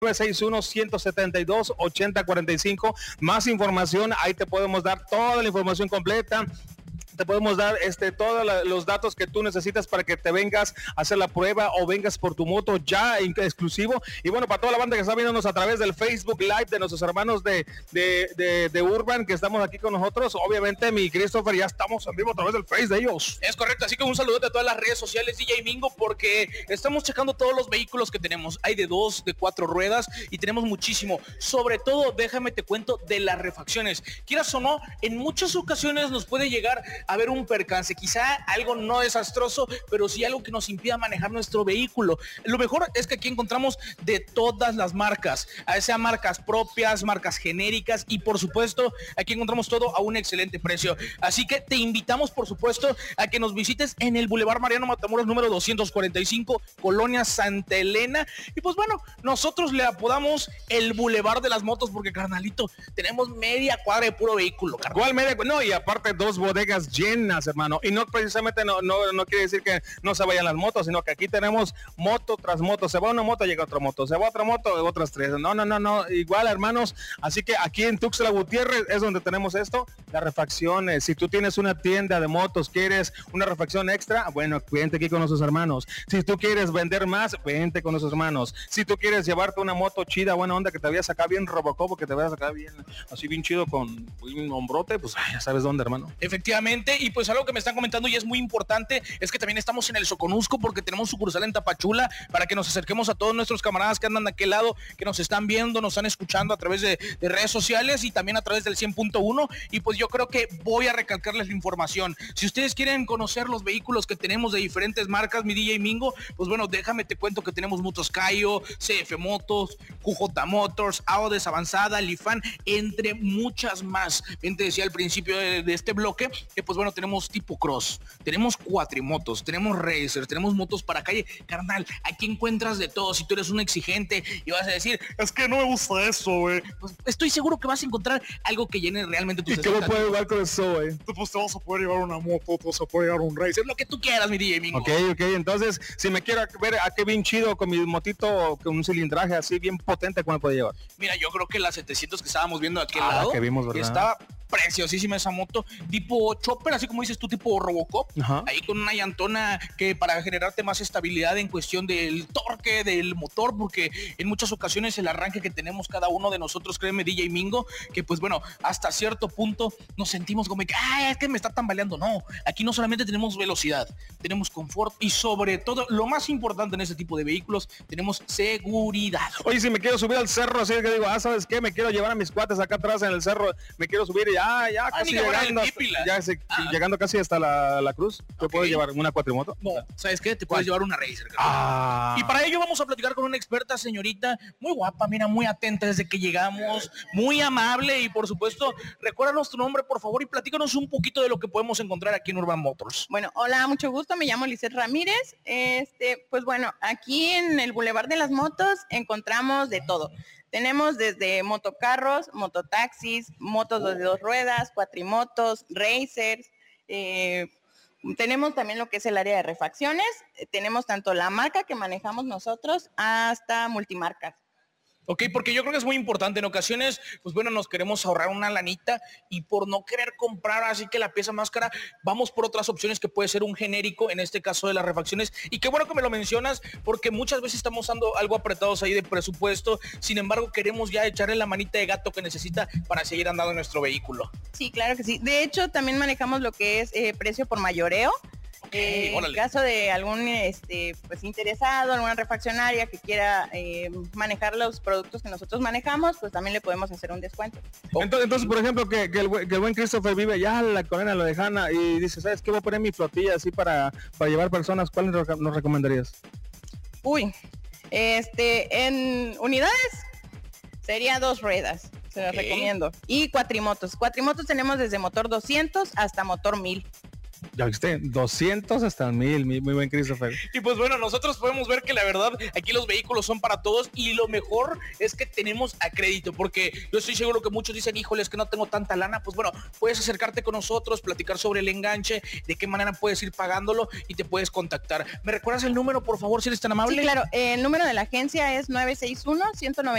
961-172-8045. Más información, ahí te podemos dar toda la información completa. Te podemos dar todos los datos que tú necesitas para que te vengas a hacer la prueba o vengas por tu moto ya exclusivo. Y bueno, para toda la banda que está viéndonos a través del Facebook Live de nuestros hermanos de Urban, que estamos aquí con nosotros, obviamente mi Christopher, ya estamos en vivo a través del Face de ellos. Es correcto, así que un saludo a todas las redes sociales, DJ Mingo, porque estamos checando todos los vehículos que tenemos. Hay de 2, de 4 ruedas y tenemos muchísimo. Sobre todo, déjame te cuento de las refacciones. Quieras o no, en muchas ocasiones nos puede llegar a ver un percance, quizá algo no desastroso, pero sí algo que nos impida manejar nuestro vehículo. Lo mejor es que aquí encontramos de todas las marcas, sean marcas propias, marcas genéricas, y por supuesto aquí encontramos todo a un excelente precio. Así que te invitamos por supuesto a que nos visites en el Boulevard Mariano Matamoros número 245, Colonia Santa Elena. Y pues bueno, nosotros le apodamos el Boulevard de las Motos porque, carnalito, tenemos media cuadra de puro vehículo, carnal. ¿Cuál media? No, y aparte 2 bodegas llenas, hermano, y no precisamente no quiere decir que no se vayan las motos, sino que aquí tenemos moto tras moto. Se va una moto, llega otra moto, se va otra moto, otras 3. No, igual, hermanos. Así que aquí en Tuxtla Gutiérrez es donde tenemos esto, las refacciones. Si tú tienes una tienda de motos, quieres una refacción extra, bueno, vente aquí con nuestros hermanos. Si tú quieres vender más, vente con nuestros hermanos. Si tú quieres llevarte una moto chida, buena onda, que te vayas acá bien Robocop, que te vayas acá bien, así bien chido con un hombrote, pues ya sabes dónde, hermano. Efectivamente. Y pues algo que me están comentando y es muy importante es que también estamos en el Soconusco porque tenemos sucursal en Tapachula, para que nos acerquemos a todos nuestros camaradas que andan de aquel lado, que nos están viendo, nos están escuchando a través de redes sociales y también a través del 100.1. Y pues yo creo que voy a recalcarles la información. Si ustedes quieren conocer los vehículos que tenemos de diferentes marcas, mi DJ Mingo, pues bueno, déjame te cuento que tenemos Motos Cayo, CF Motos, QJ Motors, Audes Avanzada, Lifan, entre muchas más. Bien te decía al principio de este bloque que pues bueno, tenemos tipo cross, tenemos cuatrimotos, tenemos racers, tenemos motos para calle. Carnal, aquí encuentras de todo. Si tú eres un exigente y vas a decir, es que no me gusta eso, güey, pues estoy seguro que vas a encontrar algo que llene realmente tus expectativas. ¿Y cómo puedes jugar con eso, güey? Pues te vas a poder llevar una moto, te vas a poder llevar un racer, lo que tú quieras, mi DJ Mingo. Ok, entonces, si me quiero ver a qué bien chido con mi motito, con un cilindraje así bien potente, ¿cómo me puede llevar? Mira, yo creo que la 700 que estábamos viendo de aquel lado, que vimos, ¿verdad? Estaba preciosísima esa moto, tipo chopper, así como dices tú, tipo Robocop. Ajá. Ahí con una llantona que para generarte más estabilidad en cuestión del torque del motor, porque en muchas ocasiones el arranque que tenemos cada uno de nosotros, créeme, DJ Mingo, que pues bueno, hasta cierto punto nos sentimos como que, es que me está tambaleando. No, aquí no solamente tenemos velocidad, tenemos confort y sobre todo, lo más importante en este tipo de vehículos, tenemos seguridad. Oye, si me quiero subir al cerro, así que digo, ¿sabes qué? Me quiero llevar a mis cuates acá atrás en el cerro, me quiero subir y casi llegando, llegando casi hasta la cruz. ¿Te puedo llevar una cuatrimoto? No, ¿sabes qué? Te puedes llevar una racer. Y para ello vamos a platicar con una experta, señorita, muy guapa, mira, muy atenta desde que llegamos, muy amable y por supuesto, recuérdanos tu nombre, por favor, y platícanos un poquito de lo que podemos encontrar aquí en Urban Motors. Bueno, hola, mucho gusto, me llamo Lizeth Ramírez. Pues bueno, aquí en el Boulevard de las Motos encontramos de todo. Tenemos desde motocarros, mototaxis, motos de 2 ruedas, cuatrimotos, racers. Tenemos también lo que es el área de refacciones. Tenemos tanto la marca que manejamos nosotros hasta multimarcas. Ok, porque yo creo que es muy importante. En ocasiones, pues bueno, nos queremos ahorrar una lanita y por no querer comprar así que la pieza más cara, vamos por otras opciones que puede ser un genérico, en este caso de las refacciones. Y qué bueno que me lo mencionas, porque muchas veces estamos andando algo apretados ahí de presupuesto. Sin embargo, queremos ya echarle la manita de gato que necesita para seguir andando en nuestro vehículo. Sí, claro que sí. De hecho, también manejamos lo que es precio por mayoreo. En caso de algún pues interesado, alguna refaccionaria que quiera manejar los productos que nosotros manejamos, pues también le podemos hacer un descuento. Entonces por ejemplo, que el buen Christopher vive allá en la colonia La Lejana y dice, ¿sabes qué? Voy a poner mi flotilla así para llevar personas. ¿Cuál nos recomendarías? Uy, en unidades sería 2 ruedas, se las recomiendo. Y cuatrimotos. Cuatrimotos tenemos desde motor 200 hasta motor 1000. Ya viste, 200 hasta 1000, muy buen Christopher. Y pues bueno, nosotros podemos ver que la verdad aquí los vehículos son para todos y lo mejor es que tenemos a crédito, porque yo estoy seguro que muchos dicen, híjole, es que no tengo tanta lana. Pues bueno, puedes acercarte con nosotros, platicar sobre el enganche, de qué manera puedes ir pagándolo y te puedes contactar. ¿Me recuerdas el número, por favor, si eres tan amable? Sí, claro, el número de la agencia es 961-190